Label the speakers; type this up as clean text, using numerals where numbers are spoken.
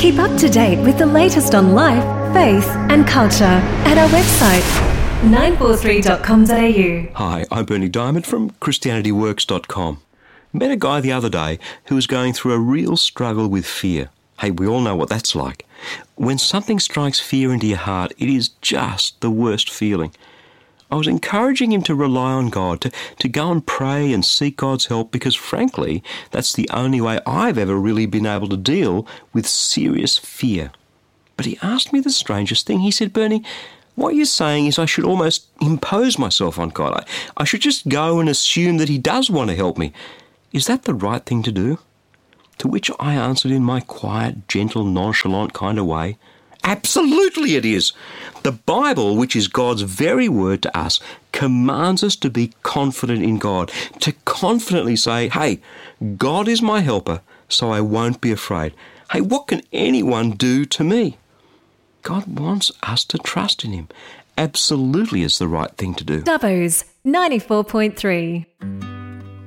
Speaker 1: Keep up to date with the latest on life, faith and culture at our website 943.com.au.
Speaker 2: Hi, I'm Bernie Diamond from ChristianityWorks.com. Met a guy the other day who was going through a real struggle with fear. Hey, we all know what that's like. When something strikes fear into your heart, it is just the worst feeling. I was encouraging him to rely on God, to go and pray and seek God's help because, frankly, that's the only way I've ever really been able to deal with serious fear. But he asked me the strangest thing. He said, Bernie, what you're saying is I should almost impose myself on God. I should just go and assume that he does want to help me. Is that the right thing to do? To which I answered in my quiet, gentle, nonchalant kind of way, absolutely it is. The Bible, which is God's very word to us, commands us to be confident in God, to confidently say, hey, God is my helper, so I won't be afraid. Hey, what can anyone do to me? God wants us to trust in him. Absolutely is the right thing to do.
Speaker 1: Dubbo's 94.3.